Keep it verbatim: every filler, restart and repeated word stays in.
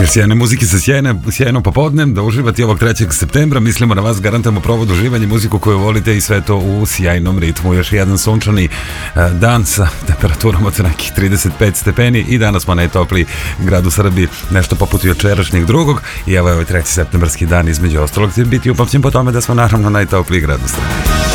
Jer sjajne muzike sa sjajne, sjajno popodnem, da uživati ovog trećeg septembra. Mislimo na vas, garantamo provod uživanje, muziku koju volite i sve to u sjajnom ritmu. Još jedan sunčani dan sa temperaturom od nekih trideset pet stepeni i danas smo najtopliji grad u Srbiji, nešto poput jučerašnjeg drugog. I evo je ovaj treći septembarski dan između ostalog će biti upamćen po tome da smo naravno najtopliji grad u Srbiji.